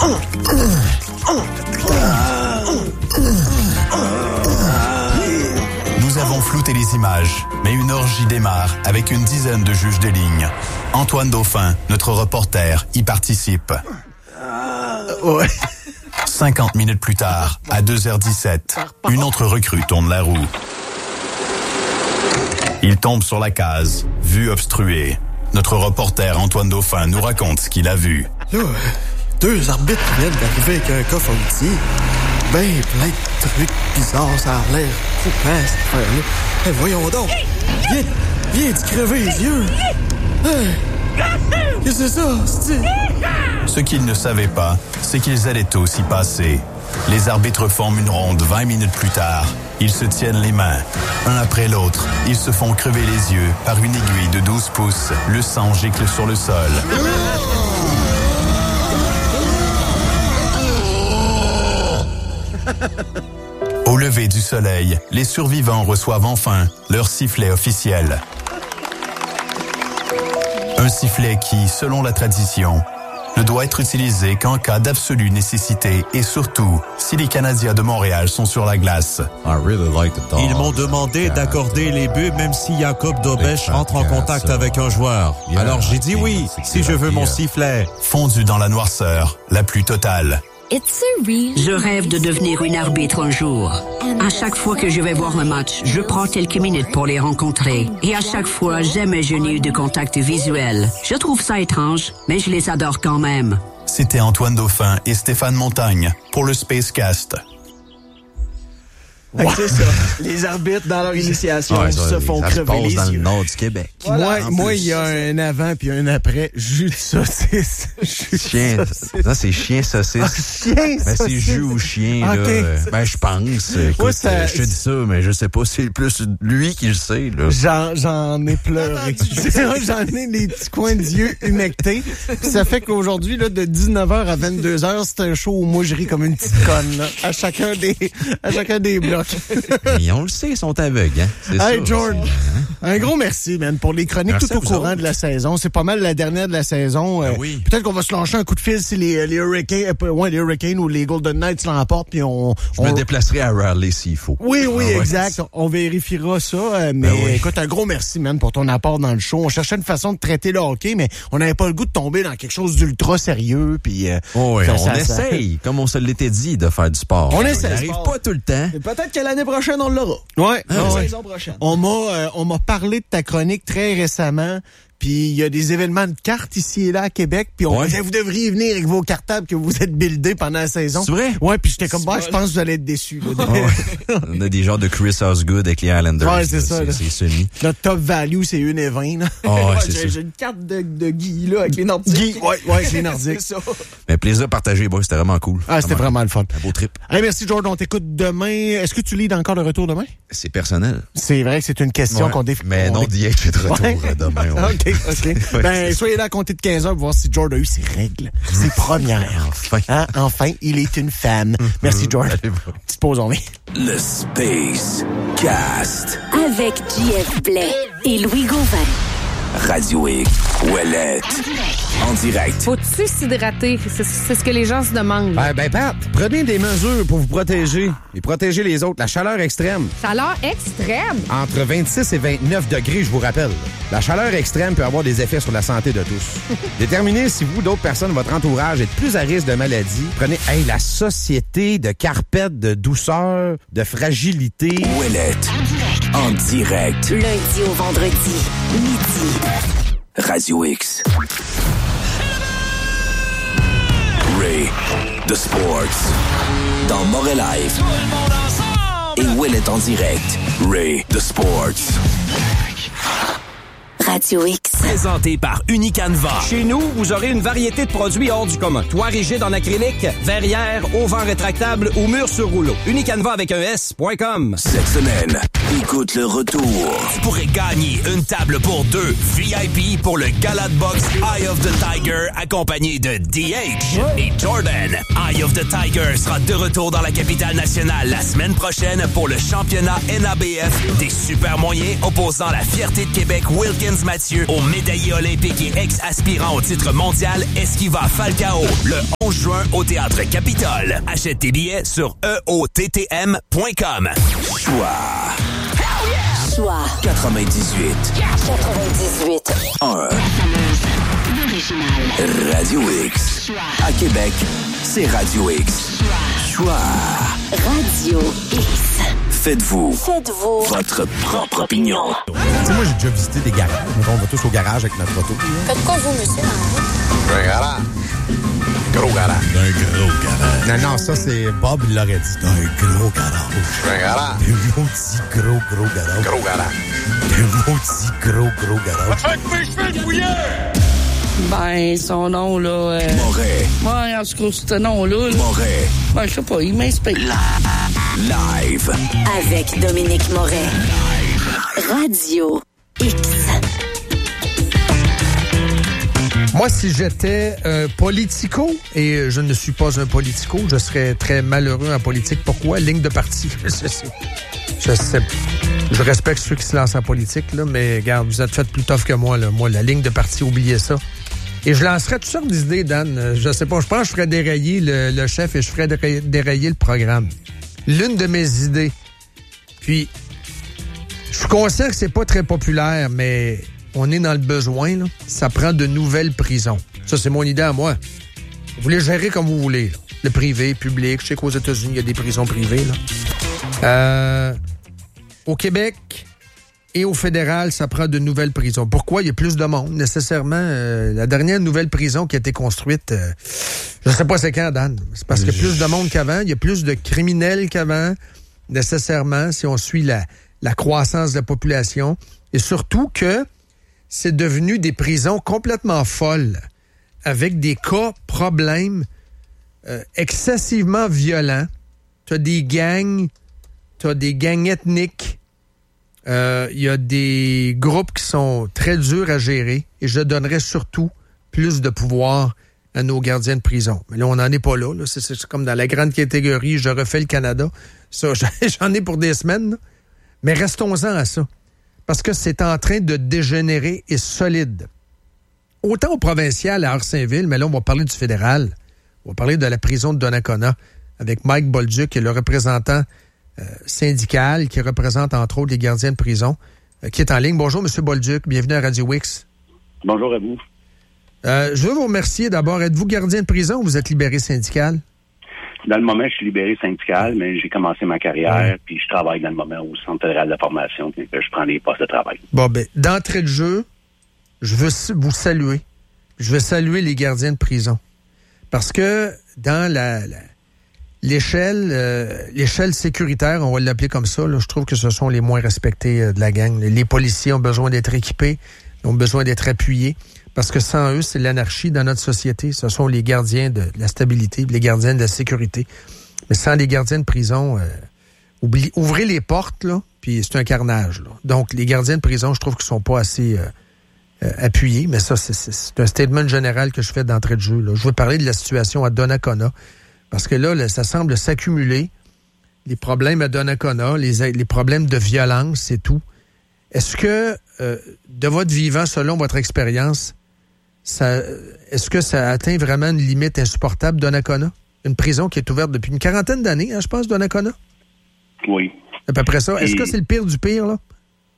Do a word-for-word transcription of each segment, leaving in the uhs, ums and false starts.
Nous avons flouté les images, mais une orgie démarre avec une dizaine de juges de ligne. Antoine Dauphin, notre reporter, y participe. Ouais. cinquante minutes plus tard, à deux heures dix-sept, une autre recrue tourne la roue. Il tombe sur la case, vue obstruée. Notre reporter Antoine Dauphin nous raconte ce qu'il a vu. Là, deux arbitres viennent d'arriver avec un coffre entier. Ben plein de trucs bizarres, ça a l'air coupant, cette affaire-là. Hey, voyons donc. Viens, viens te crever les yeux. Hey, qu'est-ce que c'est ça, c'est... Ce qu'ils ne savaient pas, c'est qu'ils allaient tous y passer. Les arbitres forment une ronde vingt minutes plus tard. Ils se tiennent les mains. Un après l'autre, ils se font crever les yeux par une aiguille de douze pouces. Le sang gicle sur le sol. Au lever du soleil, les survivants reçoivent enfin leur sifflet officiel. Un sifflet qui, selon la tradition, ne doit être utilisé qu'en cas d'absolue nécessité et surtout si les Canadiens de Montréal sont sur la glace. Ils m'ont demandé d'accorder les buts même si Jacob Dobèche entre en contact avec un joueur. Alors j'ai dit oui, si je veux mon sifflet. Fondu dans la noirceur, la plus totale. Je rêve de devenir une arbitre un jour. À chaque fois que je vais voir un match, je prends quelques minutes pour les rencontrer. Et à chaque fois, jamais je n'ai eu de contact visuel. Je trouve ça étrange, mais je les adore quand même. C'était Antoine Dauphin et Stéphane Montagne pour le Spacecast. Ouais. C'est ça. Les arbitres, dans leur initiation, ouais, ça, se font ça crever se passe les dans yeux. le nord du Québec. Voilà, moi, moi, plus, il y a un avant puis un après. Jus de saucisse. Chien. Ça, c'est chien saucisse. Ah, chien ben, saucisse. c'est jus ou chien, okay. là. Ben, je pense. Écoute, ouais, ça... je te dis ça, mais je sais pas. C'est plus lui qui le sait, là. J'en, j'en ai pleuré. J'en ai les petits coins d'yeux humectés. Puis ça fait qu'aujourd'hui, là, de dix-neuf heures à vingt-deux heures, c'est un show où moi, je ris comme une petite conne, là, à chacun des, à chacun des blocs. Et on le sait, ils sont aveugles, hein. C'est hey, ça. George, un gros merci, man, pour les chroniques merci tout au courant autres. De la saison. C'est pas mal la dernière de la saison. Ben euh, oui. Peut-être qu'on va se lâcher un coup de fil si les, les Hurricanes, euh, ouais, les Hurricanes ou les Golden Knights l'emportent, puis on, Je on... me déplacerai à Raleigh s'il faut. Oui, oui, ah, ouais. exact. On vérifiera ça. Euh, mais ben oui. écoute, un gros merci, man, pour ton apport dans le show. On cherchait une façon de traiter le hockey, mais on n'avait pas le goût de tomber dans quelque chose d'ultra sérieux. Puis, euh, oh, oui, ça, on ça, essaye, ça... comme on se l'était dit, de faire du sport. On on essaie. n'arrive pas tout le temps. Et peut-être que l'année prochaine, on l'aura. Ouais. La ouais. saison prochaine. On m'a, euh, on m'a parlé de ta chronique très récemment. Puis il y a des événements de cartes ici et là à Québec. Puis on ouais. disait, vous devriez venir avec vos cartables que vous êtes buildés pendant la saison. C'est vrai? Ouais, puis j'étais comme, bah, je pense que vous allez être déçus. Là. Oh, ouais. On a des genres de Chris Osgood avec les Islanders. Ouais, c'est ça. C'est, c'est semi. Notre top value, c'est une et vingt. Là. Oh, ouais, ouais, c'est j'ai, ça. j'ai une carte de, de Guy, là, avec les Nordiques. Guy, ouais, ouais, avec les Nordiques. C'est ça. Mais plaisir partagé, bon, c'était vraiment cool. Ah, c'était vraiment, vraiment le fun. Un beau trip. Hey, merci, George. On t'écoute demain. Est-ce que tu lis encore le retour demain? C'est personnel. C'est vrai que c'est une question ouais. qu'on défie. Mais non, d'y être de retour ouais. demain. Ouais. OK, OK. Ben, soyez là à compter de quinze heures pour voir si George a eu ses règles, ses premières. Enfin. Hein? Enfin, il est une femme. Merci, George. Allez, petite pause, on vient. Le Space Cast. Avec J F Blais et Louis Gauvin. Radio X, Ouellette, en direct. Faut-tu s'hydrater? C'est, c'est ce que les gens se demandent. Ben, ben, Pat, prenez des mesures pour vous protéger et protéger les autres. La chaleur extrême. Chaleur extrême? Entre vingt-six et vingt-neuf degrés, je vous rappelle. La chaleur extrême peut avoir des effets sur la santé de tous. Déterminez si vous, d'autres personnes, votre entourage êtes plus à risque de maladie. Prenez, hey, la société de carpette, de douceur, de fragilité. Ouellette, en direct. Lundi au vendredi, midi. Radio X. Ray, The Sports. Dans Montréal Live. Et Ouellette en direct. Ray, The Sports. Radio X. Présenté par Unicanva. Chez nous, vous aurez une variété de produits hors du commun. Toit rigide en acrylique, verrière, auvent rétractable ou mur sur rouleau. Unicanva avec un S point com. Cette semaine, Écoute le retour. Tu pourrais gagner une table pour deux V I P pour le Gala de boxe Eye of the Tiger accompagné de D H et Jordan. Eye of the Tiger sera de retour dans la capitale nationale la semaine prochaine pour le championnat N A B F des super moyens opposant la fierté de Québec Wilkins Mathieu au médaillé olympique et ex-aspirant au titre mondial Esquiva Falcao le onze juin au Théâtre Capitole. Achète tes billets sur e o t t m point com. Choix. Choix. quatre-vingt-dix-huit. quatre-vingt-dix-huit. un. L'original. Radio X. Choix. À Québec, c'est Radio X. Choix. Choix. Radio X. Faites-vous. Faites-vous. Votre propre opinion. Tu sais, moi, j'ai déjà visité des garages. On va tous au garage avec notre auto. Faites quoi, vous, monsieur? Un garage. Gros garage. Un gros garage. Non, non, ça, c'est Bob, il l'aurait dit. Un gros garage. Un garage. Un maudit gros, gros garage. Gros garage. Un maudit gros, gros garage. Va faire que mes cheveux de bouilleur! Ben, son nom, là... Euh... Moret. Ouais, en tout cas, ce nom-là... Là... Moret. Ben, je sais pas, il m'inspire. Live. Avec Dominique Moret. Live. Radio X. Moi, si j'étais un politico, et je ne suis pas un politico, je serais très malheureux en politique. Pourquoi? Ligne de parti. Je sais. Je sais. Je respecte ceux qui se lancent en politique, là, mais regarde, vous êtes fait plus tough que moi, là. Moi, la ligne de parti, oubliez ça. Et je lancerais toutes sortes d'idées, Dan. Je sais pas, je pense que je ferais dérailler le, le chef et je ferais dérailler, dérailler le programme. L'une de mes idées. Puis, je suis conscient que c'est pas très populaire, mais on est dans le besoin, là. Ça prend de nouvelles prisons. Ça, c'est mon idée à moi. Vous voulez gérer comme vous voulez, là. Le privé, public. Je sais qu'aux États-Unis, il y a des prisons privées, là. Euh, au Québec et au fédéral, ça prend de nouvelles prisons. Pourquoi? Il y a plus de monde, nécessairement. Euh, la dernière nouvelle prison qui a été construite, euh, je ne sais pas c'est quand, Dan. C'est parce qu'il y a plus de monde qu'avant. Il y a plus de criminels qu'avant, nécessairement, si on suit la, la croissance de la population. Et surtout que c'est devenu des prisons complètement folles, avec des cas, problèmes euh, excessivement violents. Tu as des gangs, tu as des gangs ethniques, il euh, y a des groupes qui sont très durs à gérer, et je donnerais surtout plus de pouvoir à nos gardiens de prison. Mais là, on n'en est pas là. là. C'est, c'est comme dans la grande catégorie « Je refais le Canada ». Ça, j'en ai pour des semaines. Là. Mais restons-en à ça. Parce que c'est en train de dégénérer et solide. Autant au provincial à Orsainville, mais là, on va parler du fédéral. On va parler de la prison de Donnacona avec Mike Bolduc, qui est le représentant euh, syndical, qui représente entre autres les gardiens de prison, euh, qui est en ligne. Bonjour, M. Bolduc. Bienvenue à Radio X. Bonjour à vous. Euh, je veux vous remercier d'abord. Êtes-vous gardien de prison ou vous êtes libéré syndical? Dans le moment, je suis libéré syndical, mais j'ai commencé ma carrière, ouais. Puis je travaille dans le moment au Centre fédéral de formation, puis je prends des postes de travail. Bon, ben, d'entrée de jeu, je veux vous saluer. Je veux saluer les gardiens de prison. Parce que dans la, la l'échelle, euh, l'échelle sécuritaire, on va l'appeler comme ça, là, je trouve que ce sont les moins respectés euh, de la gang. Les policiers ont besoin d'être équipés, ont besoin d'être appuyés. Parce que sans eux, c'est l'anarchie dans notre société. Ce sont les gardiens de la stabilité, les gardiens de la sécurité. Mais sans les gardiens de prison, euh, oublie, ouvrez les portes, là, puis c'est un carnage. Là. Donc, les gardiens de prison, je trouve qu'ils sont pas assez euh, euh, appuyés. Mais ça, c'est, c'est, c'est un statement général que je fais d'entrée de jeu. Là. Je veux parler de la situation à Donnacona. Parce que là, là ça semble s'accumuler. Les problèmes à Donnacona, les, les problèmes de violence, c'est tout. Est-ce que, euh, de votre vivant, selon votre expérience, Ça, est-ce que ça atteint vraiment une limite insupportable, Donnacona? Une prison qui est ouverte depuis une quarantaine d'années, hein, je pense, Donnacona? Oui. À peu près ça. Est-ce Et que c'est le pire du pire, là?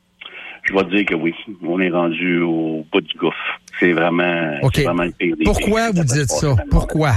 Je vais te dire que oui. On est rendu au bout du gouffre. C'est vraiment, okay. c'est vraiment le pire des Pourquoi pires, vous dites ça? Pourquoi?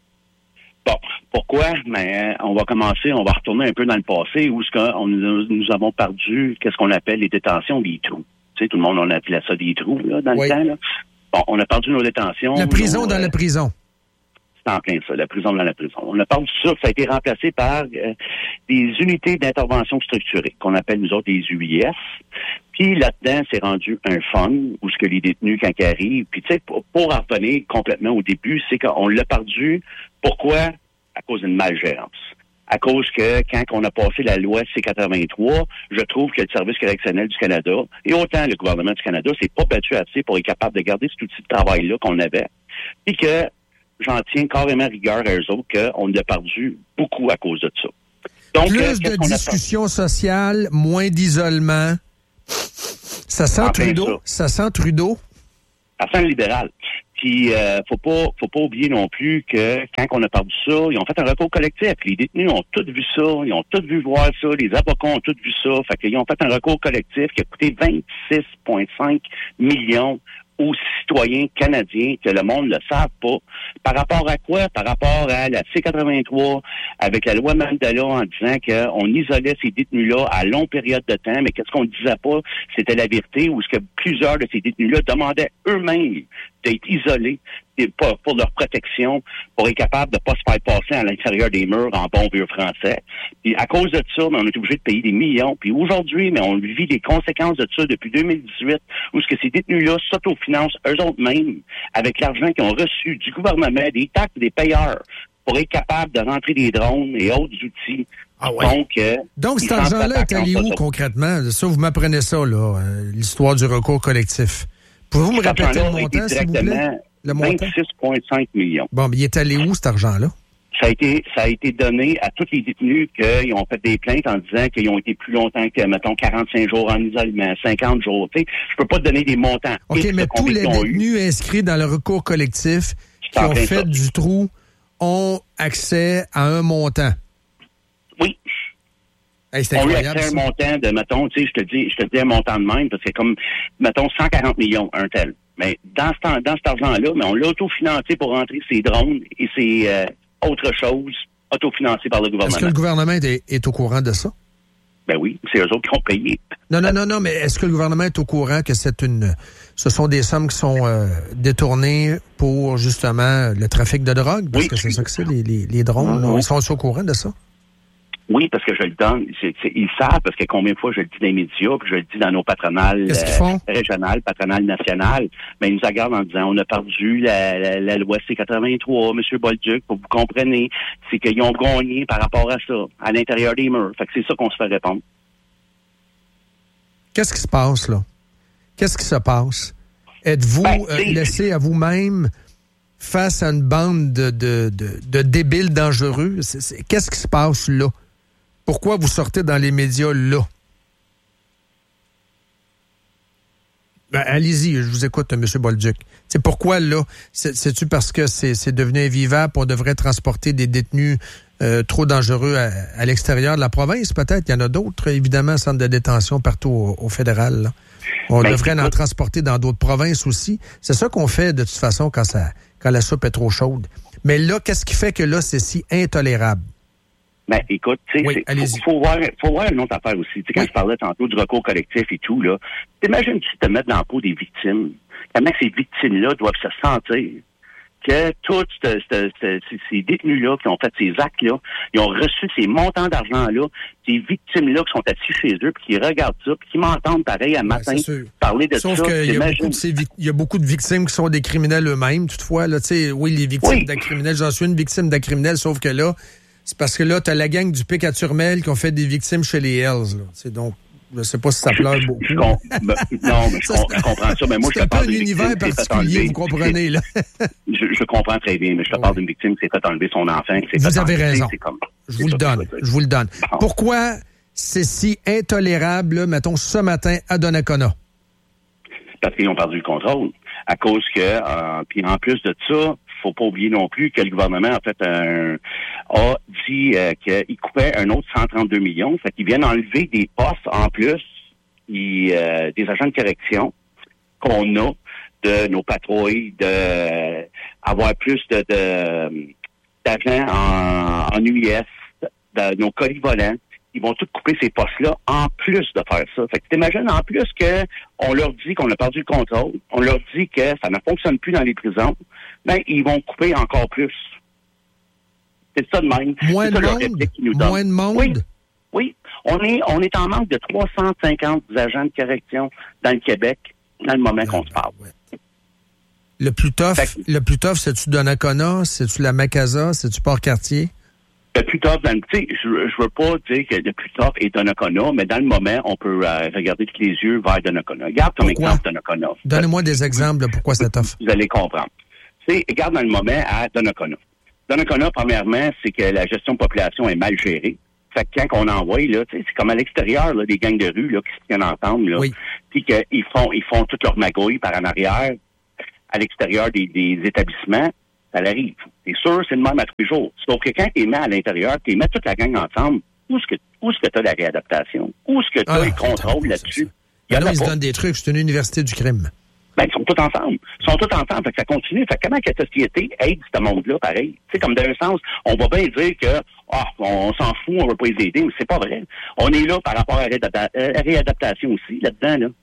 Bon, pourquoi? Mais on va commencer, on va retourner un peu dans le passé où ce qu'on, nous, nous avons perdu, qu'est-ce qu'on appelle les détentions des trous. Tu sais, tout le monde, on appelait ça des trous, là, dans oui. le temps, là. Bon, on a perdu nos détentions. La prison nos, dans euh, la prison. C'est en plein ça, la prison dans la prison. On a perdu ça, ça a été remplacé par euh, des unités d'intervention structurée, qu'on appelle nous autres les U I S. Puis là-dedans, c'est rendu un fun, où ce que les détenus, quand ils arrivent, puis tu sais, pour, pour en revenir complètement au début, c'est qu'on l'a perdu. Pourquoi? À cause d'une malgérance. à cause que quand on a passé la loi C quatre-vingt-trois, je trouve que le Service correctionnel du Canada, et autant le gouvernement du Canada, s'est pas battu assez pour être capable de garder cet outil de travail-là qu'on avait, et que j'en tiens carrément rigueur à eux autres qu'on a perdu beaucoup à cause de ça. Donc, plus euh, de discussion sociale, moins d'isolement. Ça sent en Trudeau? Ça. ça sent Trudeau? Ça sent le libéral. Puis, euh, faut pas, faut pas oublier non plus que quand on a perdu ça, ils ont fait un recours collectif. Les détenus ont tous vu ça, ils ont tous vu voir ça, les avocats ont tous vu ça. Fait qu'ils ont fait un recours collectif qui a coûté vingt-six virgule cinq millions aux citoyens canadiens, que le monde ne le savent pas. Par rapport à quoi? Par rapport à la C quatre-vingt-trois, avec la loi Mandela, en disant qu'on isolait ces détenus-là à longue période de temps, mais qu'est-ce qu'on ne disait pas, c'était la vérité, ou ce que plusieurs de ces détenus-là demandaient eux-mêmes d'être isolés pour, pour leur protection, pour être capable de ne pas se faire passer à l'intérieur des murs en bon vieux français. Puis à cause de ça, mais on est obligé de payer des millions. Puis aujourd'hui, mais on vit les conséquences de ça depuis deux mille dix-huit, où ce que ces détenus-là s'autofinancent eux-mêmes avec l'argent qu'ils ont reçu du gouvernement, des taxes des payeurs, pour être capable de rentrer des drones et autres outils. Ah ouais. Donc, euh, Donc cet argent-là est allé où concrètement? Ça, vous m'apprenez ça, là, euh, l'histoire du recours collectif. Pouvez-vous me répéter le montant, s'il vous plaît? Le montant? vingt-six virgule cinq millions. Bon, mais il est allé où, cet argent-là? Ça a été, ça a été donné à tous les détenus qui ont fait des plaintes en disant qu'ils ont été plus longtemps que, mettons, quarante-cinq jours en isolement, cinquante jours. Tu sais, je peux pas te donner des montants. OK, mais tous les détenus eu. inscrits dans le recours collectif qui ont fait ça. du trou ont accès à un montant. Oui. Hey, c'est on incroyable. On lui a fait un montant de, mettons, tu sais, je te dis, je te dis un montant de même, parce que c'est comme, mettons, cent quarante millions, un tel. Mais dans, ce, dans cet argent-là, mais on l'a autofinancé pour rentrer ces drones et ces euh, autres choses autofinancées par le gouvernement. Est-ce que le gouvernement est, est au courant de ça? Ben oui, c'est eux autres qui ont payé. Non, non, non, non, mais est-ce que le gouvernement est au courant que c'est une, ce sont des sommes qui sont euh, détournées pour, justement, le trafic de drogue? Parce oui. que c'est ça que c'est, les, les, les drones. Oui. Ils sont au courant de ça? Oui, parce que je le donne. C'est, c'est, ils savent, parce que combien de fois je le dis dans les médias, puis je le dis dans nos patronales euh, régionales, patronales nationales, mais ils nous regardent en disant, on a perdu la, la, la loi C quatre-vingt-trois, M. Bolduc, pour vous comprenez, c'est qu'ils ont gagné par rapport à ça, à l'intérieur des murs. Fait que c'est ça qu'on se fait répondre. Qu'est-ce qui se passe, là? Qu'est-ce qui se passe? Êtes-vous ben, euh, laissé à vous-même face à une bande de, de, de, de débiles dangereux? C'est, c'est, qu'est-ce qui se passe, là? Pourquoi vous sortez dans les médias là? Ben, allez-y, je vous écoute, M. Bolduc. C'est pourquoi là? C'est, c'est-tu parce que c'est, c'est devenu invivable, on devrait transporter des détenus euh, trop dangereux à, à l'extérieur de la province, peut-être? Il y en a d'autres, évidemment, centres de détention partout au, au fédéral. Là. On ben, devrait en transporter dans d'autres provinces aussi. C'est ça qu'on fait de toute façon quand, ça, quand la soupe est trop chaude. Mais là, qu'est-ce qui fait que là, c'est si intolérable? Ben, écoute, tu sais, oui, il faut, faut, voir, faut voir une autre affaire aussi. Tu sais, quand oui. je parlais tantôt du recours collectif et tout, là, t'imagines-tu te mettre dans la peau des victimes? Comment ces victimes-là doivent se sentir que tous ces détenus-là qui ont fait ces actes-là, ils ont reçu ces montants d'argent-là, ces victimes-là qui sont assis chez eux, puis qui regardent ça, puis qui m'entendent pareil à matin ouais, parler de Sauf ça. Sauf qu'il y, y, y a beaucoup de victimes qui sont des criminels eux-mêmes, toutefois. Là, tu sais, oui, les victimes oui. d'un criminel, j'en suis une victime d'un criminel, sauf que là, c'est parce que là, t'as la gang du Pic à Turmel qui ont fait des victimes chez les Hells. Là. C'est donc, je sais pas si ça pleure beaucoup. Je, com- ben, non, mais je, com- je comprends ça. Mais moi, c'est je te parle d'un univers victime, particulier, vous comprenez, là. je, je comprends très bien, mais je te ouais. parle d'une victime qui s'est fait enlever son enfant. Qui s'est vous fait avez enlever, raison. C'est comme, je vous le donne. Je vous le donne. Bon. Pourquoi c'est si intolérable, là, mettons, ce matin à Donnacona? Parce qu'ils ont perdu le contrôle. À cause que, euh, puis en plus de ça, faut pas oublier non plus que le gouvernement, en fait, un, a dit euh, qu'il coupait un autre cent trente-deux millions. Fait qu'ils viennent enlever des postes en plus, et, euh, des agents de correction qu'on a de nos patrouilles, de euh, avoir plus de, de d'agents en, en U I S, de nos colis volants. Ils vont tous couper ces postes-là en plus de faire ça. Fait que t'imagines, en plus que on leur dit qu'on a perdu le contrôle, on leur dit que ça ne fonctionne plus dans les prisons, ben ils vont couper encore plus. C'est ça de même. Moins c'est de ça monde? Qui nous donne. Moins de monde? Oui. Oui. On est, on est en manque de trois cent cinquante agents de correction dans le Québec dans le moment ouais, qu'on se parle. Ouais. Le plus tough, que, le plus tough, c'est-tu Donnacona? C'est-tu la Macasa? C'est-tu Port-Cartier? Le plus tough, dans le, tu sais, je, je veux pas dire que le plus tough est Donnacona, mais dans le moment, on peut euh, regarder tous les yeux vers Donnacona. Regarde comme pourquoi? exemple Donnacona. Donnez-moi des exemples de pourquoi c'est tough. Vous allez comprendre. Tu sais, regarde dans le moment à Donnacona. Donnacona, premièrement, c'est que la gestion de population est mal gérée. Fait que quand on envoie, là, tu sais, c'est comme à l'extérieur, là, des gangs de rue, là, qui se tiennent ensemble, là. Oui. Puis qu'ils font, ils font toute leur magouille par en arrière, à l'extérieur des, des établissements. Ça l'arrive. C'est sûr, c'est le même à tous les jours. Sauf que quand tu les mets à l'intérieur, tu les mets toute la gang ensemble, où est-ce que où est-ce que tu as la réadaptation? Où est-ce que tu as ah, le contrôle là-dessus? Ben non, ils se donnent des trucs. C'est une université du crime. Ben, ils sont tous ensemble. Ils sont tous ensemble. Fait que ça continue. Fait que comment que la société aide ce monde-là, pareil? Tu sais, comme d'un sens, on va bien dire que, ah, on, on s'en fout, on va pas les aider, mais c'est pas vrai. On est là par rapport à la réadapta- euh, réadaptation aussi, là-dedans, là.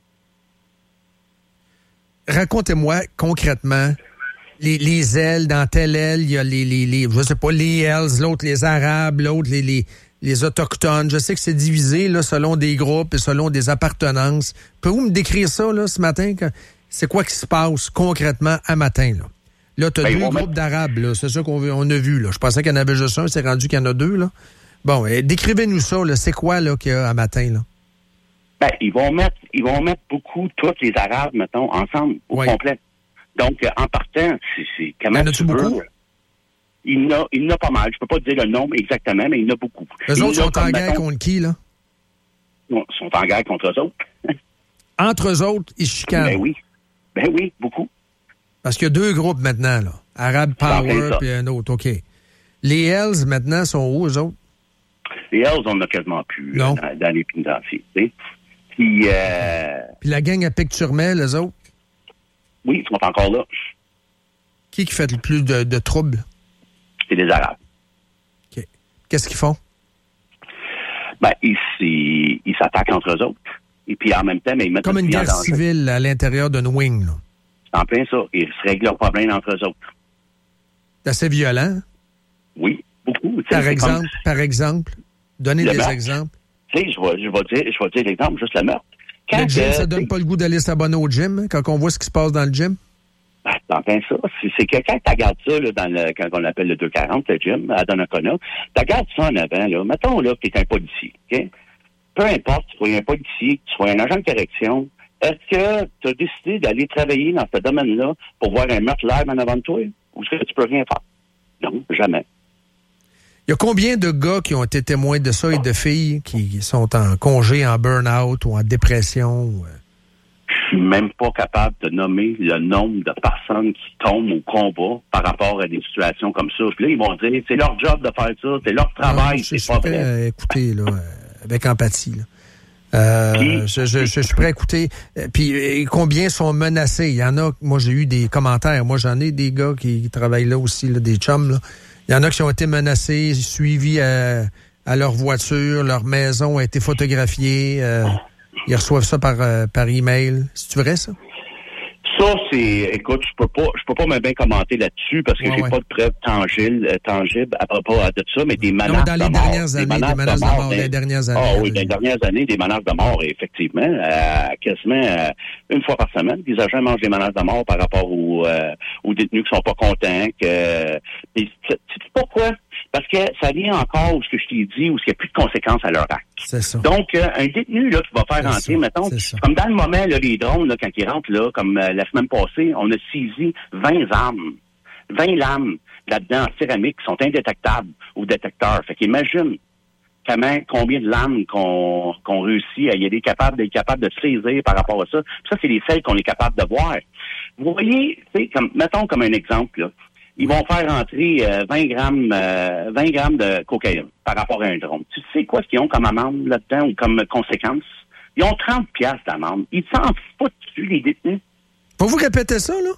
Racontez-moi concrètement les, les ailes, dans telle aile, il y a les, les, les je sais pas, les Hells, l'autre les Arabes, l'autre les, les, les Autochtones. Je sais que c'est divisé là, selon des groupes et selon des appartenances. Pouvez-vous me décrire ça là, ce matin? C'est quoi qui se passe concrètement à matin? Là, là tu as ben, deux groupes mettre... d'Arabes, là, c'est ça qu'on on a vu. Là. Je pensais qu'il y en avait juste un, c'est rendu qu'il y en a deux. Là. Bon, eh, décrivez-nous ça, là. C'est quoi là, qu'il y a à matin? Là? Ben, ils vont mettre ils vont mettre beaucoup, tous les Arabes, mettons, ensemble, au oui. complet. Donc, euh, en partant, c'est, c'est comment en as-tu beaucoup? Veux, il y en a, il y en a pas mal. Je peux pas te dire le nombre exactement, mais il y en a beaucoup. Eux autres sont en guerre contre qui, là? Ils sont en guerre contre eux autres. Entre eux autres, ils se chicanent? Ben oui. Ben oui, beaucoup. Parce qu'il y a deux groupes maintenant, là. Arab Power puis un autre, OK. Les Hells, maintenant, sont où, eux autres? Les Hells, on n'a quasiment plus non. dans, dans les pénitenciers. Puis, euh... Puis la gang à Picturmel, les autres? Oui, ils sont encore là. Qui qui fait le plus de, de troubles? C'est les Arabes. OK. Qu'est-ce qu'ils font? Ben, ils, ils, ils s'attaquent entre eux autres. Et puis, en même temps, mais ils mettent... Comme une guerre civile à l'intérieur d'une wing, là. C'est en plein ça. Ils se règlent leurs problèmes entre eux autres. C'est assez violent? Oui, beaucoup. Par exemple, comme... par exemple? Donnez des meurtre. exemples. Tu sais, je vais, je vais dire, je vais dire l'exemple, juste le meurtre. Quand le gym, euh, ça donne pas le goût d'aller s'abonner au gym, hein, quand on voit ce qui se passe dans le gym? Ben, c'est en plein ça. C'est, c'est que quand tu regardes ça, là, dans le, quand on appelle le deux cent quarante, le gym, à Donnacona, tu regardes ça en avant, là. Mettons, là, que tu es un policier, OK? Peu importe, tu sois un policier, que tu sois un agent de correction, est-ce que tu as décidé d'aller travailler dans ce domaine-là pour voir un meurtre live en avant de toi? Ou est-ce que tu peux rien faire? Non, jamais. Il y a combien de gars qui ont été témoins de ça et de filles qui sont en congé, en burn-out ou en dépression? Je suis même pas capable de nommer le nombre de personnes qui tombent au combat par rapport à des situations comme ça. Puis là, ils vont dire, c'est leur job de faire ça, c'est leur travail, non, je, c'est je pas vrai. À écouter, là, avec empathie, là. Euh, Puis, je, je, je suis prêt à écouter. Puis combien sont menacés? Il y en a, moi j'ai eu des commentaires. Moi j'en ai des gars qui travaillent là aussi, là, des chums, là. Il y en a qui ont été menacés, suivis à, à leur voiture, leur maison a été photographiée. Euh, ils reçoivent ça par, euh, par email. C'est-tu vrai, ça? Ça, c'est... Écoute, je peux pas je peux pas me bien commenter là-dessus parce que ouais, j'ai ouais. pas de preuves tangibles, euh, tangibles à propos de ça, mais des menaces non, dans les de mort. Dernières années, des menaces, des menaces de mort, de mort des, des dernières années. Ah oui, dans les dernières années, des menaces de mort, effectivement. Euh, quasiment euh, une fois par semaine, les agents mangent des menaces de mort par rapport aux, euh, aux détenus qui sont pas contents. Que, euh, et, c'est, c'est pourquoi? Parce que ça vient encore, ce que je t'ai dit, où il n'y a plus de conséquences à leur acte. C'est ça. Donc, euh, un détenu là qui va faire c'est rentrer, mettons, comme dans le moment, là, les drones, là, quand ils rentrent, là, comme euh, la semaine passée, on a saisi vingt armes, vingt lames là-dedans en céramique qui sont indétectables au détecteur. Fait qu'imagine comment, combien de lames qu'on, qu'on réussit à y aller capable d'être capable de saisir par rapport à ça. Puis ça, c'est les celles qu'on est capable de voir. Vous voyez, tu sais, comme, mettons comme un exemple, là. Ils vont faire rentrer euh, vingt grammes euh, vingt grammes de cocaïne par rapport à un drone. Tu sais quoi ce qu'ils ont comme amende là-dedans ou comme conséquence? Ils ont trente piastres d'amende. Ils s'en foutent dessus, les détenus. Faut vous répéter ça, là?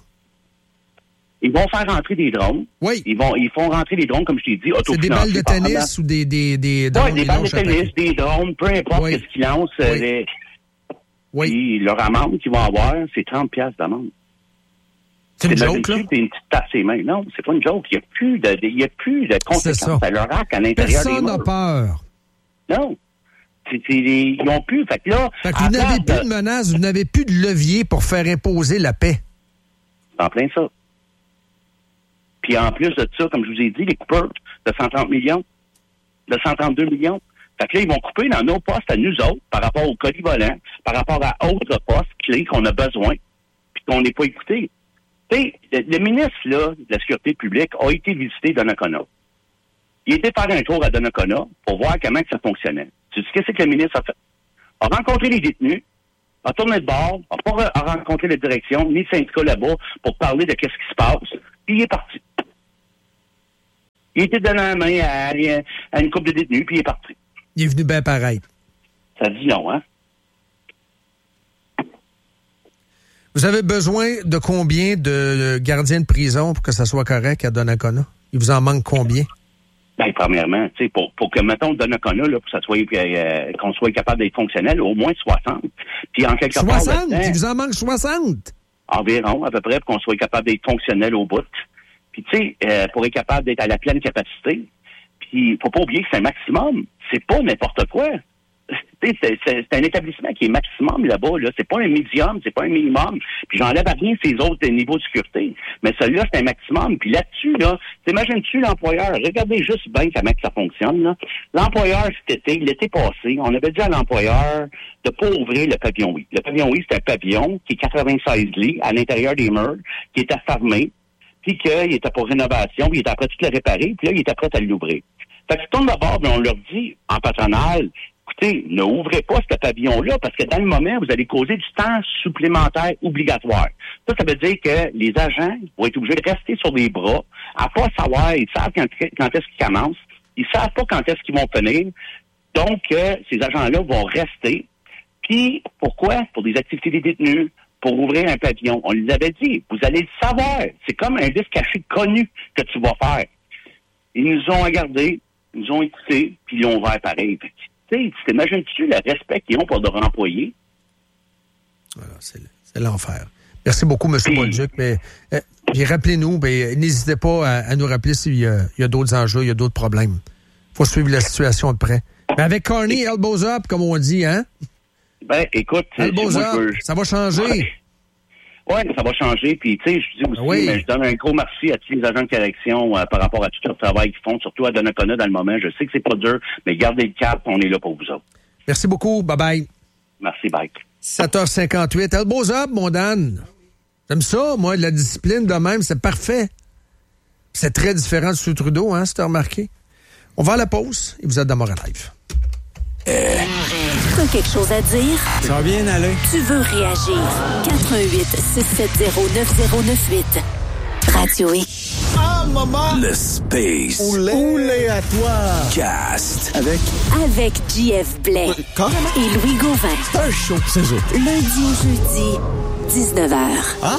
Ils vont faire rentrer des drones. Oui. Ils vont, ils font rentrer des drones, comme je t'ai dit, autofinancés. C'est des balles de tennis ou des, des, des drones? Oui, des balles de tennis, des drones, peu importe oui. ce qu'ils lancent. Oui. Les... oui. Puis leur amende qu'ils vont avoir, c'est trente piastres d'amende. C'est une joke, là? C'est une petite tasse ses mains. Non, c'est pas une joke. Il n'y a plus de, il y a plus de conséquences à leur acte à l'intérieur des murs. Personne n'a peur. Non. C'est, c'est, ils n'ont plus. Fait que là. Fait que vous n'avez plus de... de menace, vous n'avez plus de levier pour faire imposer la paix. C'est en plein ça. Puis en plus de ça, comme je vous ai dit, les coupeurs de cent trente millions, de cent trente-deux millions. Fait que là, ils vont couper dans nos postes à nous autres, par rapport aux colis volants, par rapport à autres postes clés qu'on a besoin, puis qu'on n'est pas écouté. Tu sais, le, le ministre, là, de la Sécurité publique a été visité Donnacona. Il était faire un tour à Donnacona pour voir comment ça fonctionnait. Tu sais qu'est-ce que le ministre a fait? A rencontré les détenus, a tourné de bord, a pas a rencontré la direction, ni le syndicat là-bas, pour parler de qu'est-ce qui se passe, puis il est parti. Il était donné la main à, à une couple de détenus, puis il est parti. Il est venu bien pareil. Ça dit non, hein? Vous avez besoin de combien de gardiens de prison pour que ça soit correct à Donnacona? Il vous en manque combien? Bien, premièrement, tu sais, pour, pour que, mettons, Donnacona, là, pour que ça soit, euh, qu'on soit capable d'être fonctionnel, au moins soixante. Puis en quelque part... soixante? Il vous en manque soixante? Environ, à peu près, pour qu'on soit capable d'être fonctionnel au bout. Puis, tu sais, euh, pour être capable d'être à la pleine capacité, puis faut pas oublier que c'est un maximum. C'est pas n'importe quoi. C'est, c'est, c'est un établissement qui est maximum là-bas. Là. C'est pas un médium, c'est pas un minimum. Puis j'enlève à rien ces autres niveaux de sécurité. Mais celui-là, c'est un maximum. Puis là-dessus, là, t'imagines-tu l'employeur? Regardez juste bien comment ça fonctionne. Là. L'employeur, cet été, l'été passé, on avait dit à l'employeur de pas ouvrir le pavillon oui. Le pavillon oui, c'est un pavillon qui est quatre-vingt-seize lits à l'intérieur des murs, qui était fermé, puis qu'il était pour rénovation, puis il était prêt à tout le réparer, puis là, il était prêt à l'ouvrir. Fait qu'ils tournent d'abord, mais on leur dit, en patronal, écoutez, ne ouvrez pas ce pavillon-là, parce que dans le moment, vous allez causer du temps supplémentaire obligatoire. Ça, ça veut dire que les agents vont être obligés de rester sur des bras, à pas savoir, ils savent quand, quand est-ce qu'ils commencent, ils savent pas quand est-ce qu'ils vont finir. Donc, euh, ces agents-là vont rester. Puis, pourquoi? Pour des activités des détenus, pour ouvrir un pavillon. On les avait dit, vous allez le savoir. C'est comme un disque caché connu que tu vas faire. Ils nous ont regardés, ils nous ont écoutés, puis ils l'ont ouvert pareil. Tu sais, t'imagines-tu le respect qu'ils ont pour leur employés? Voilà, c'est, c'est l'enfer. Merci beaucoup, M. Bolduc. Mais euh, puis rappelez-nous, ben, n'hésitez pas à, à nous rappeler s'il y a, il y a d'autres enjeux, il y a d'autres problèmes. Il faut suivre la situation de près. Mais avec Carney, elbows up, comme on dit, hein? Ben, écoute... Elbows up, veux... ça va changer. Ouais. Oui, ça va changer. Puis, tu sais, je dis aussi, oui. mais je donne un gros merci à tous les agents de correction euh, par rapport à tout leur travail qu'ils font, surtout à Donnacona dans le moment. Je sais que c'est pas dur, mais gardez le cap, on est là pour vous autres. Merci beaucoup. Bye-bye. Merci, bye. sept heures cinquante-huit. Elbows up, mon Dan. J'aime ça, moi, de la discipline de même, c'est parfait. C'est très différent de sous Trudeau, hein, si t'as remarqué. On va à la pause et vous êtes dans Montréal Live. Euh... T'as quelque chose à dire? Ça va bien aller. Tu veux réagir? quatre un huit six sept zéro neuf zéro neuf huit. Radio X. Ah, maman! Le Space. Oulé, Oulé à toi! Cast. Avec? Avec J F Blais. Quand? Et Louis Gauvin. C'est un show, c'est ça. Lundi au jeudi, dix-neuf heures. Ah?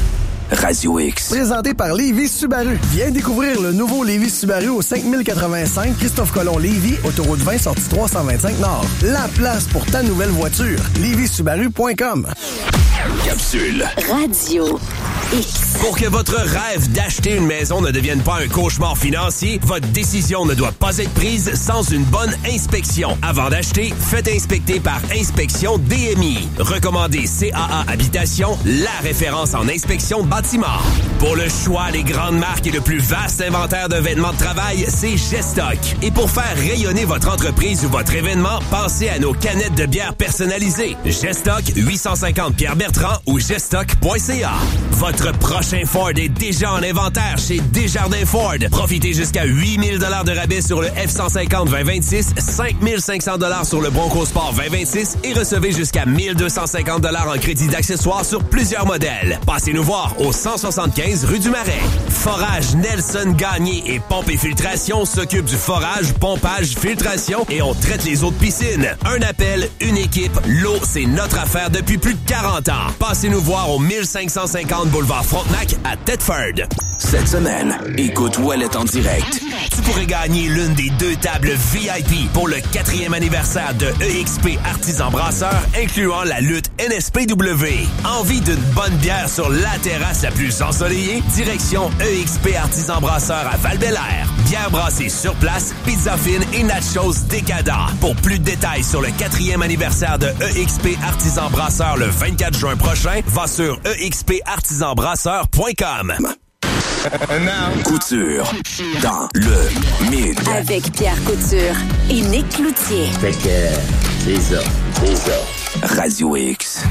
Radio X. Présenté par Lévis Subaru. Viens découvrir le nouveau Lévis Subaru au cinq mille quatre-vingt-cinq Christophe Colomb Lévis, autoroute vingt, sortie trois cent vingt-cinq Nord. La place pour ta nouvelle voiture. lévis subaru point com. Capsule. Radio X. Pour que votre rêve d'acheter une maison ne devienne pas un cauchemar financier, votre décision ne doit pas être prise sans une bonne inspection. Avant d'acheter, faites inspecter par Inspection D M I. Recommandé C A A Habitation, la référence en inspection de bâtiment. Pour le choix, les grandes marques et le plus vaste inventaire de vêtements de travail, c'est Gestock. Et pour faire rayonner votre entreprise ou votre événement, pensez à nos canettes de bière personnalisées. Gestock, huit cent cinquante Pierre-Bertrand ou gestock point c a. Votre prochain Ford est déjà en inventaire chez Desjardins Ford. Profitez jusqu'à huit mille dollars de rabais sur le F cent cinquante vingt vingt-six, cinq mille cinq cents dollars sur le Bronco Sport vingt vingt-six et recevez jusqu'à mille deux cent cinquante dollars en crédit d'accessoires sur plusieurs modèles. Passez nous voir au cent soixante-quinze rue du Marais. Forage Nelson Gagné et Pompe et Filtration s'occupent du forage, pompage, filtration et on traite les eaux de piscine. Un appel, une équipe, l'eau, c'est notre affaire depuis plus de quarante ans. Passez nous voir au mille cinq cent cinquante boulevard Frontenac à Thetford. Cette semaine, écoute Ouellet en direct. Tu pourrais gagner l'une des deux tables V I P pour le quatrième anniversaire de E X P Artisan Brasseur, incluant la lutte N S P W. Envie d'une bonne bière sur la terrasse la plus ensoleillée? Direction E X P Artisan Brasseur à Val-Bélair. Bière brassée sur place, pizza fine et nachos décadents. Pour plus de détails sur le quatrième anniversaire de E X P Artisan Brasseur le vingt-quatre juin prochain, va sur e x p artisan brasseur point com. Couture dans le Mid. Avec Pierre Couture et Nick Cloutier. Fait que c'est ça, c'est ça. Radio X.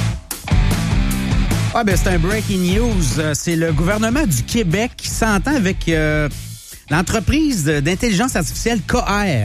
Ah ben c'est un breaking news. C'est le gouvernement du Québec qui s'entend avec euh, l'entreprise d'intelligence artificielle C O R.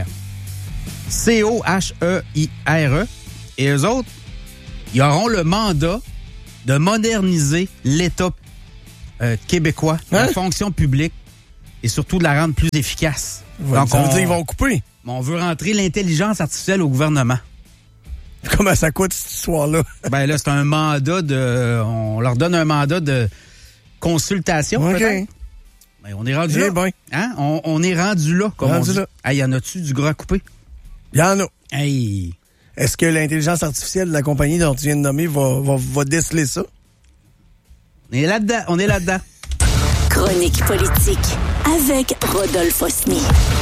C O H E I R E. Et eux autres, ils auront le mandat de moderniser l'État euh, québécois, hein? La fonction publique, et surtout de la rendre plus efficace. Ouais, donc ça veut on, dire qu'ils vont couper. On veut rentrer l'intelligence artificielle au gouvernement. Comment ça coûte cette histoire-là? Ben là, c'est un mandat de... On leur donne un mandat de consultation, okay. peut-être. Ben, on est rendu hey là. Ben. Hein? On, on est rendu là, comme rendu on dit. Là. Hey, y en a-tu du gras à couper? Il y en a. Hey... Est-ce que l'intelligence artificielle de la compagnie dont tu viens de nommer va, va, va déceler ça? On est là-dedans, on est là-dedans. Chronique politique avec Rodolphe Osny.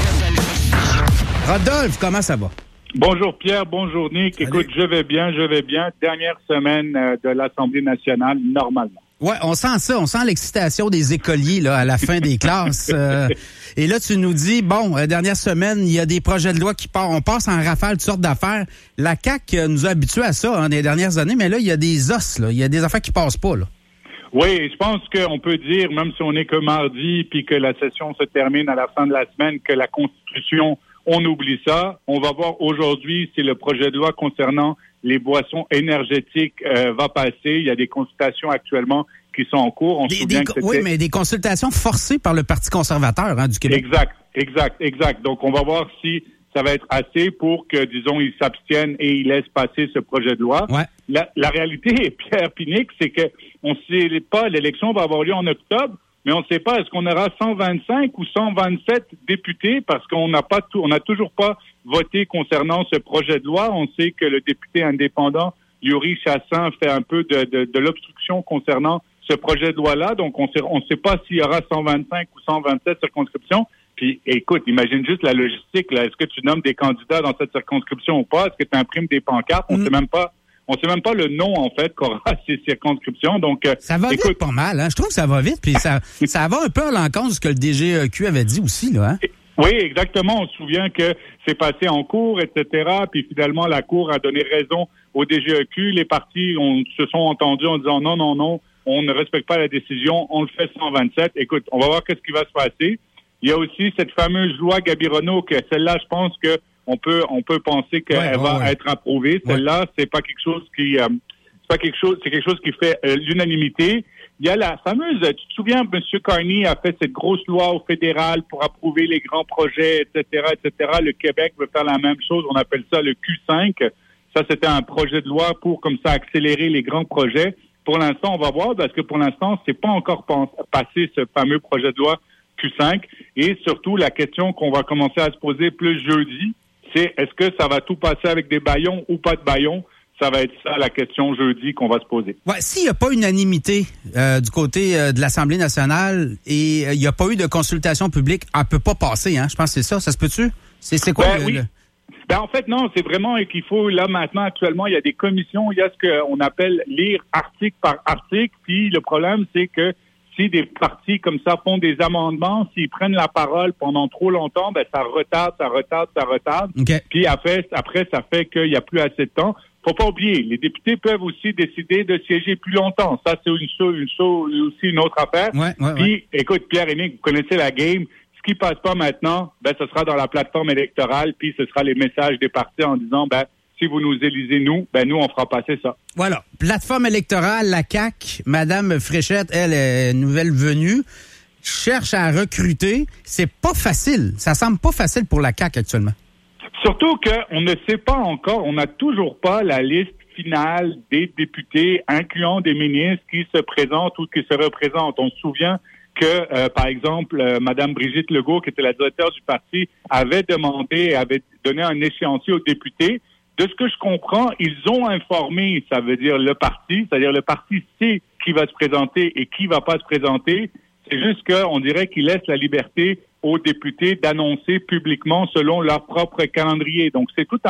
Rodolphe, comment ça va? Bonjour Pierre, bonjour Nick. Salut. Écoute, je vais bien, je vais bien. Dernière semaine euh, de l'Assemblée nationale, normalement. Ouais, on sent ça, on sent l'excitation des écoliers là à la fin des classes. Euh, et là, tu nous dis, bon, euh, dernière semaine, il y a des projets de loi qui partent, on passe en rafale toutes sortes d'affaires. La C A Q euh, nous a habitués à ça hein, des dernières années, mais là, il y a des os, là, il y a des affaires qui passent pas, là. Oui, je pense qu'on peut dire, même si on est que mardi, puis que la session se termine à la fin de la semaine, que la Constitution, on oublie ça. On va voir aujourd'hui si le projet de loi concernant les boissons énergétiques euh, va passer. Il y a des consultations actuellement qui sont en cours. On des, se souvient des, que c'était... Oui, mais des consultations forcées par le Parti conservateur hein, du Québec. Exact, exact, exact. Donc, on va voir si ça va être assez pour que, disons, ils s'abstiennent et ils laissent passer ce projet de loi. Ouais. La, la réalité, Pierre Pinique, c'est que on ne sait pas, l'élection va avoir lieu en octobre, mais on ne sait pas, est-ce qu'on aura cent vingt-cinq ou cent vingt-sept députés parce qu'on n'a pas tout, on n'a toujours pas voté concernant ce projet de loi. On sait que le député indépendant, Yuri Chassin, fait un peu de, de, de l'obstruction concernant ce projet de loi-là. Donc, on sait, on ne sait pas s'il y aura cent vingt-cinq ou cent vingt-sept circonscriptions. Puis, écoute, imagine juste la logistique, là. Est-ce que tu nommes des candidats dans cette circonscription ou pas? Est-ce que tu imprimes des pancartes? On ne mmh. sait même pas. On sait même pas le nom, en fait, qu'aura ces circonscriptions. Donc, euh, ça va écoute, vite pas mal, hein. Je trouve que ça va vite, puis ça, ça va un peu à l'encontre de ce que le D G E Q avait dit aussi, là, hein. Oui, exactement. On se souvient que c'est passé en cours, et cetera. Puis finalement, la Cour a donné raison au D G E Q. Les partis on, se sont entendus en disant non, non, non, on ne respecte pas la décision, on le fait cent vingt-sept. Écoute, on va voir qu'est-ce qui va se passer. Il y a aussi cette fameuse loi Gabironneau, que celle-là, je pense que on peut on peut penser qu'elle ouais, va ouais. être approuvée. Celle-là, ouais. c'est pas quelque chose qui euh, c'est pas quelque chose, c'est quelque chose qui fait euh, l'unanimité. Il y a la fameuse, tu te souviens, M. Carney a fait cette grosse loi au fédéral pour approuver les grands projets, et cetera, et cetera. Le Québec veut faire la même chose. On appelle ça le Q cinq. Ça, c'était un projet de loi pour, comme ça, accélérer les grands projets. Pour l'instant, on va voir, parce que pour l'instant, c'est pas encore passé ce fameux projet de loi Q cinq. Et surtout, la question qu'on va commencer à se poser plus jeudi, c'est est-ce que ça va tout passer avec des bâillons ou pas de bâillons? Ça va être ça la question jeudi qu'on va se poser. Ouais, s'il n'y a pas unanimité euh, du côté euh, de l'Assemblée nationale et il euh, n'y a pas eu de consultation publique, elle ne peut pas passer, hein? Je pense que c'est ça. Ça se peut-tu? C'est, c'est quoi ben, le, oui. le... Ben, en fait, non, c'est vraiment qu'il faut, là, maintenant, actuellement, il y a des commissions, il y a ce qu'on appelle lire article par article, puis le problème, c'est que si des partis comme ça font des amendements, s'ils prennent la parole pendant trop longtemps, ben ça retarde, ça retarde, ça retarde. Okay. Puis après, après, ça fait qu'il n'y a plus assez de temps. Faut pas oublier, les députés peuvent aussi décider de siéger plus longtemps. Ça, c'est une, une, une aussi une autre affaire. Ouais, ouais, Puis, ouais. écoute, Pierre et Nick, vous connaissez la game. Ce qui passe pas maintenant, ben, ce sera dans la plateforme électorale, puis ce sera les messages des partis en disant, ben, si vous nous élisez, nous, ben, nous, on fera passer ça. Voilà. Plateforme électorale, la C A Q, Madame Fréchette, elle est nouvelle venue, cherche à recruter. C'est pas facile. Ça semble pas facile pour la C A Q actuellement. Surtout qu'on ne sait pas encore, on n'a toujours pas la liste finale des députés, incluant des ministres qui se présentent ou qui se représentent. On se souvient que, euh, par exemple, euh, Mme Brigitte Legault, qui était la directeur du parti, avait demandé, avait donné un échéancier aux députés. De ce que je comprends, ils ont informé, ça veut dire le parti, c'est-à-dire le parti sait qui va se présenter et qui va pas se présenter. C'est juste qu'on dirait qu'ils laissent la liberté aux députés d'annoncer publiquement selon leur propre calendrier. Donc, c'est tout un,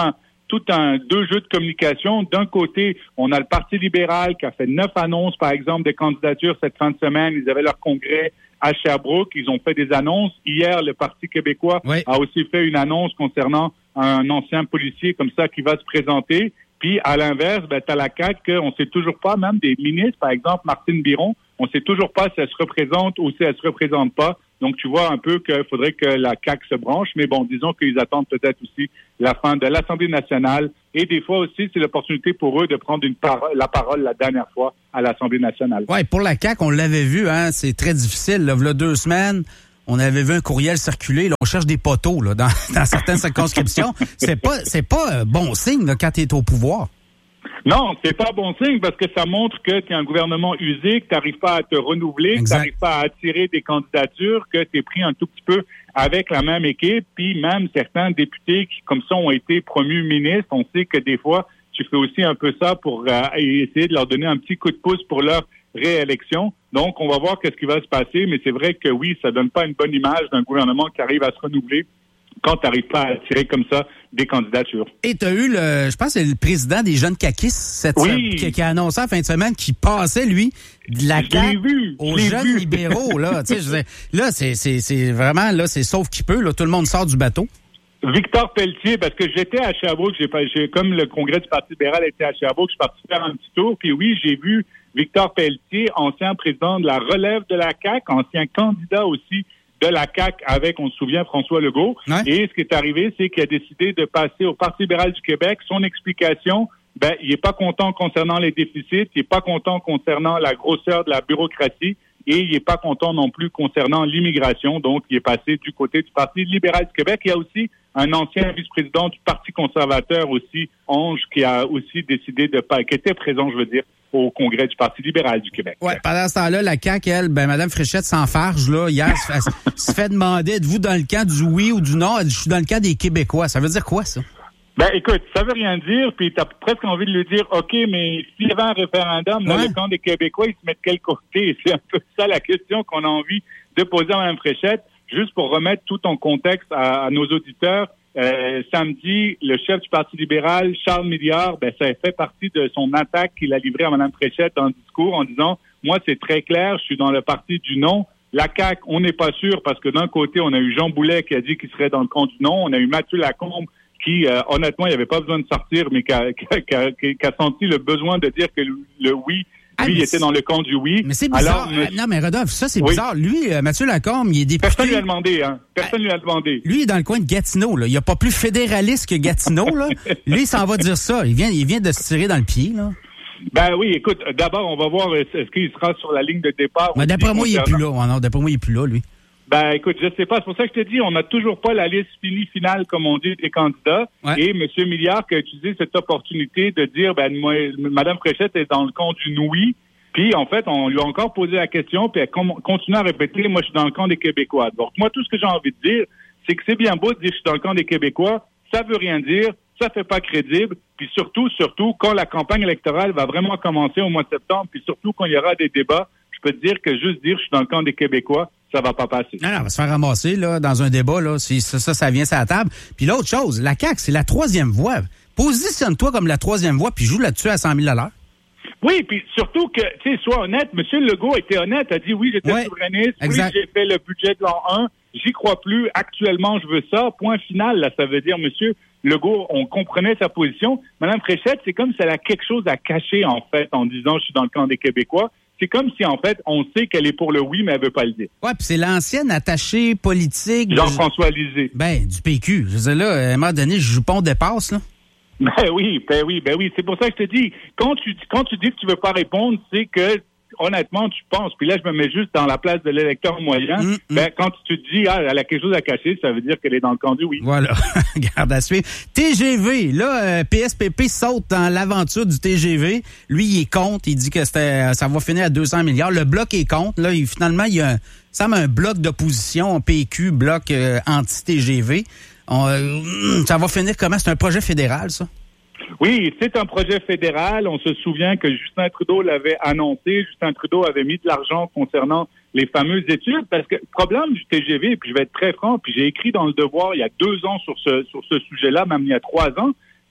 tout un deux jeux de communication. D'un côté, on a le Parti libéral qui a fait neuf annonces, par exemple, des candidatures cette fin de semaine. Ils avaient leur congrès à Sherbrooke. Ils ont fait des annonces. Hier, le Parti québécois oui. a aussi fait une annonce concernant un ancien policier comme ça qui va se présenter. Puis, à l'inverse, ben, t'as la C A Q, on sait toujours pas, même des ministres, par exemple, Martine Biron, on sait toujours pas si elle se représente ou si elle se représente pas. Donc, tu vois un peu qu'il faudrait que la C A Q se branche. Mais bon, disons qu'ils attendent peut-être aussi la fin de l'Assemblée nationale. Et des fois aussi, c'est l'opportunité pour eux de prendre une par- la parole la dernière fois à l'Assemblée nationale. Oui, pour la C A Q, on l'avait vu, hein, c'est très difficile. Là, il y a deux semaines, on avait vu un courriel circuler. Là, on cherche des poteaux là, dans, dans certaines circonscriptions. C'est pas, c'est pas euh, bon signe là, quand tu es au pouvoir. Non, c'est pas bon signe parce que ça montre que tu es un gouvernement usé, que tu n'arrives pas à te renouveler, que tu n'arrives pas à attirer des candidatures, que tu es pris un tout petit peu avec la même équipe. Puis même certains députés qui, comme ça, ont été promus ministres, on sait que des fois, tu fais aussi un peu ça pour euh, essayer de leur donner un petit coup de pouce pour leur réélection. Donc, on va voir qu'est-ce qui va se passer, mais c'est vrai que oui, ça donne pas une bonne image d'un gouvernement qui arrive à se renouveler quand tu n'arrives pas à attirer comme ça des candidatures. Et tu as eu, le, je pense, c'est le président des jeunes caquistes cette oui. qui, qui a annoncé en fin de semaine qu'il passait, lui, de la C A Q aux jeunes vu. libéraux. Là, tu sais, je sais, là c'est, c'est, c'est vraiment, là, c'est sauf qui peut. Là, tout le monde sort du bateau. Victor Pelletier, parce que j'étais à Sherbrooke, j'ai, j'ai, comme le congrès du Parti libéral était à Sherbrooke, je suis parti faire un petit tour, puis oui, j'ai vu Victor Pelletier, ancien président de la relève de la C A Q, ancien candidat aussi de la C A Q avec, on se souvient, François Legault. Ouais. Et ce qui est arrivé, c'est qu'il a décidé de passer au Parti libéral du Québec. Son explication, ben, il est pas content concernant les déficits, il est pas content concernant la grosseur de la bureaucratie et il est pas content non plus concernant l'immigration. Donc, il est passé du côté du Parti libéral du Québec. Il y a aussi un ancien vice-président du Parti conservateur aussi, Ange, qui a aussi décidé de pas, qui était présent, je veux dire, au congrès du Parti libéral du Québec. Ouais, pendant ce temps-là, la C A Q, elle, ben, Mme Fréchette s'enfarge, là, hier, se fait, se fait demander, êtes-vous dans le camp du oui ou du non? Elle dit, je suis dans le camp des Québécois. Ça veut dire quoi, ça? Ben, écoute, ça veut rien dire, puis t'as presque envie de lui dire, OK, mais s'il y avait un référendum, dans ouais. le camp des Québécois, ils se mettent de quel côté? C'est un peu ça la question qu'on a envie de poser à Mme Fréchette, juste pour remettre tout en contexte à, à nos auditeurs. Euh, samedi, le chef du Parti libéral, Charles Milliard, ben, ça fait partie de son attaque qu'il a livrée à Mme Fréchette dans le discours en disant, moi, c'est très clair, je suis dans le parti du non. La C A Q, on n'est pas sûr parce que d'un côté, on a eu Jean Boulet qui a dit qu'il serait dans le camp du non. On a eu Mathieu Lacombe qui, euh, honnêtement, il n'y avait pas besoin de sortir, mais qui a, qui, a, qui, a, qui a senti le besoin de dire que le, le oui, ah, lui, il était dans le camp du oui. Mais c'est bizarre. Alors, mais... Non, mais Rodolphe, ça, c'est oui. bizarre. Lui, euh, Mathieu Lacombe, il est député. Personne ne lui a demandé, hein. Personne ne lui a demandé. Lui, il est dans le coin de Gatineau, là. Il n'y a pas plus fédéraliste que Gatineau, là. Lui, il s'en va dire ça. Il vient, il vient de se tirer dans le pied, là. Ben oui, écoute, d'abord, on va voir est-ce qu'il sera sur la ligne de départ. Mais d'après moi, il n'est plus là. Oh non, d'après moi, il n'est plus là, lui. Ben, écoute, je sais pas. C'est pour ça que je te dis, on n'a toujours pas la liste finie finale, comme on dit, des candidats. Ouais. Et M. Milliard qui a utilisé cette opportunité de dire, ben, moi, Mme Fréchette est dans le camp du oui. Puis, en fait, on lui a encore posé la question, puis elle continue à répéter, moi, je suis dans le camp des Québécois. Donc, moi, tout ce que j'ai envie de dire, c'est que c'est bien beau de dire, je suis dans le camp des Québécois. Ça veut rien dire. Ça fait pas crédible. Puis surtout, surtout, quand la campagne électorale va vraiment commencer au mois de septembre, puis surtout quand il y aura des débats, je peux te dire que juste dire, je suis dans le camp des Québécois, ça va pas passer. Non, non, on va se faire ramasser, là, dans un débat, là, si ça, ça, ça vient sur la table. Puis l'autre chose, la C A Q, c'est la troisième voie. Positionne-toi comme la troisième voie, puis joue là-dessus à cent mille dollars. Oui, puis surtout que, tu sais, sois honnête, M. Legault était honnête, a dit oui, j'étais ouais, souverainiste, exact. oui, j'ai fait le budget de l'an un, j'y crois plus, actuellement, je veux ça, point final, là, ça veut dire, M. Legault, on comprenait sa position. Mme Fréchette, c'est comme si elle a quelque chose à cacher, en fait, en disant, je suis dans le camp des Québécois. C'est comme si, en fait, on sait qu'elle est pour le oui, mais elle veut pas le dire. Ouais, puis c'est l'ancienne attachée politique. Jean-François Lisée. Ben, du P Q. Je veux dire, là, à un moment donné, je joue pas, on dépasse, là. Ben oui, ben oui, ben oui. C'est pour ça que je te dis, quand tu, quand tu dis que tu veux pas répondre, c'est que, honnêtement, tu penses, puis là, je me mets juste dans la place de l'électeur moyen, mmh, ben, mmh. quand tu te dis, ah, elle a quelque chose à cacher, ça veut dire qu'elle est dans le camp du oui. Voilà. Garde à suivre. T G V, là, euh, P S P P saute dans l'aventure du T G V. Lui, il est contre. Il dit que c'était, ça va finir à deux cents milliards. Le bloc est contre. Là, il, finalement, il y a un, ça me un bloc d'opposition, un P Q, bloc euh, anti-T G V. On, euh, ça va finir comment? C'est un projet fédéral, ça? Oui, c'est un projet fédéral. On se souvient que Justin Trudeau l'avait annoncé. Justin Trudeau avait mis de l'argent concernant les fameuses études parce que le problème du T G V, puis je vais être très franc, puis j'ai écrit dans Le Devoir il y a deux ans sur ce sur ce sujet-là, même il y a trois ans,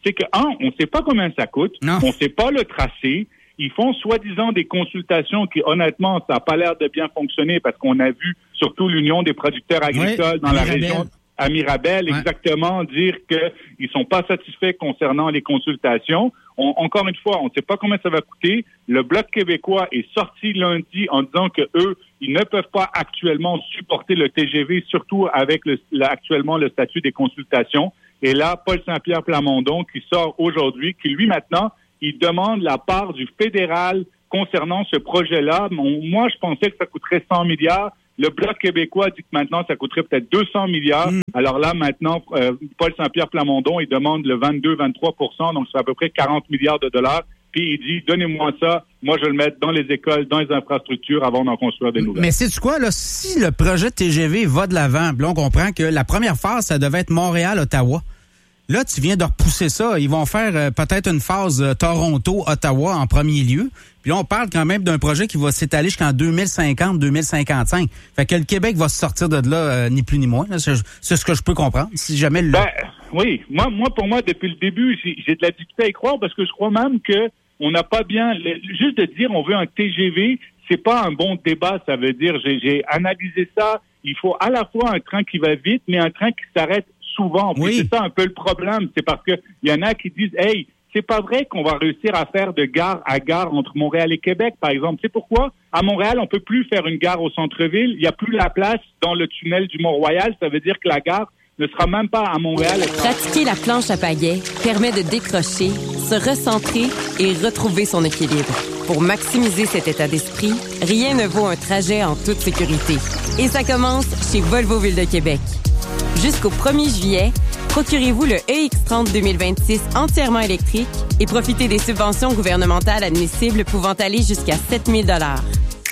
c'est que, un, on ne sait pas combien ça coûte, non. on ne sait pas le tracé. Ils font soi-disant des consultations qui, honnêtement, ça n'a pas l'air de bien fonctionner parce qu'on a vu surtout l'Union des producteurs agricoles oui, dans la région à Mirabel, ouais. exactement, dire qu'ils sont pas satisfaits concernant les consultations. On, encore une fois, on ne sait pas combien ça va coûter. Le Bloc québécois est sorti lundi en disant que eux, ils ne peuvent pas actuellement supporter le T G V, surtout avec le, le, actuellement le statut des consultations. Et là, Paul Saint-Pierre Plamondon qui sort aujourd'hui, qui lui maintenant, il demande la part du fédéral concernant ce projet-là. Moi, je pensais que ça coûterait cent milliards. Le Bloc québécois dit que maintenant, ça coûterait peut-être deux cents milliards. Mmh. Alors là, maintenant, euh, Paul Saint-Pierre Plamondon, il demande le vingt-deux à vingt-trois pour cent, donc c'est à peu près quarante milliards de dollars. Puis il dit, donnez-moi ça, moi je vais le mettre dans les écoles, dans les infrastructures avant d'en construire des nouvelles. Mais sais-tu quoi, là, si le projet T G V va de l'avant, là, on comprend que la première phase, ça devait être Montréal-Ottawa. Là, tu viens de repousser ça. Ils vont faire euh, peut-être une phase euh, Toronto-Ottawa en premier lieu. Puis là, on parle quand même d'un projet qui va s'étaler jusqu'en deux mille cinquante deux mille cinquante-cinq. Fait que le Québec va se sortir de là, euh, ni plus ni moins. Là. C'est, c'est ce que je peux comprendre, si jamais le... Ben, oui. Moi, moi, pour moi, depuis le début, j'ai, j'ai de la difficulté à y croire parce que je crois même que on n'a pas bien... Le, juste de dire on veut un T G V, c'est pas un bon débat. Ça veut dire, j'ai, j'ai analysé ça. Il faut à la fois un train qui va vite, mais un train qui s'arrête souvent. Oui. C'est ça un peu le problème. C'est parce que il y en a qui disent, hey, c'est pas vrai qu'on va réussir à faire de gare à gare entre Montréal et Québec, par exemple. C'est pourquoi à Montréal, on peut plus faire une gare au centre-ville. Il y a plus la place dans le tunnel du Mont-Royal. Ça veut dire que la gare ne sera même pas à Montréal. Pratiquer la planche à pagaie permet de décrocher, se recentrer et retrouver son équilibre. Pour maximiser cet état d'esprit, rien ne vaut un trajet en toute sécurité. Et ça commence chez Volvo Ville de Québec. Jusqu'au premier juillet, procurez-vous le E X trente deux mille vingt-six entièrement électrique et profitez des subventions gouvernementales admissibles pouvant aller jusqu'à sept mille dollars.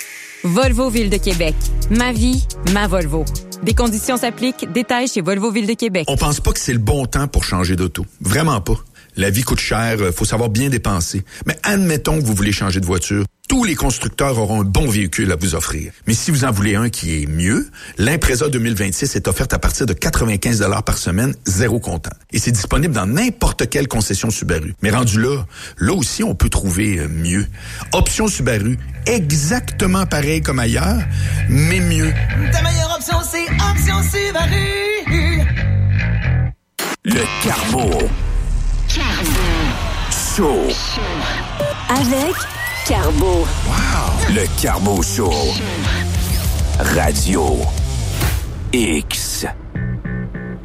Volvo Ville de Québec. Ma vie, ma Volvo. Des conditions s'appliquent. Détails chez Volvo Ville de Québec. On pense pas que c'est le bon temps pour changer d'auto. Vraiment pas. La vie coûte cher, faut savoir bien dépenser. Mais admettons que vous voulez changer de voiture. Tous les constructeurs auront un bon véhicule à vous offrir. Mais si vous en voulez un qui est mieux, l'Impreza deux mille vingt-six est offerte à partir de quatre-vingt-quinze dollars par semaine, zéro comptant. Et c'est disponible dans n'importe quelle concession Subaru. Mais rendu là, là aussi, on peut trouver mieux. Option Subaru, exactement pareil comme ailleurs, mais mieux. Ta meilleure option, c'est Option Subaru. Le Carbo. Show. Avec Carbo. Wow. Le Carbo Show. Radio X.